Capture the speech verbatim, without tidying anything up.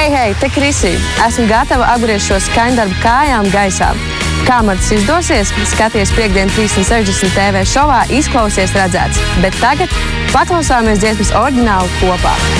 Hei, hei, te Krisī! Esmu gatava apgriezt šo skaņdarbu kājām gaisā. Kā man tas izdosies, skaties piekdien trīsdesmit sešdesmit T V šovā Izklausies redzēts. Bet tagad paklausāmies dziesmas oriģinālu kopā.